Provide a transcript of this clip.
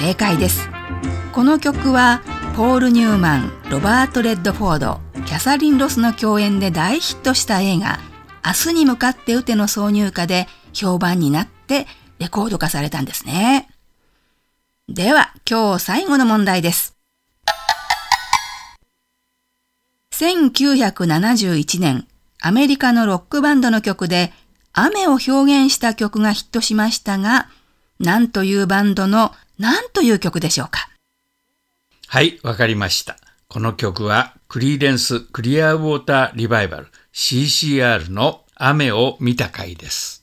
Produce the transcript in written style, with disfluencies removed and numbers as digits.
正解です。この曲はポール・ニューマン、ロバート・レッドフォード、キャサリン・ロスの共演で大ヒットした映画明日に向かって撃ての挿入歌で評判になってレコード化されたんですね。では今日最後の問題です。1971年、アメリカのロックバンドの曲で雨を表現した曲がヒットしましたが、何というバンドの何という曲でしょうか？ はい、わかりました。この曲はクリーデンス・クリアウォーター・リバイバル CCR の雨を見た回です。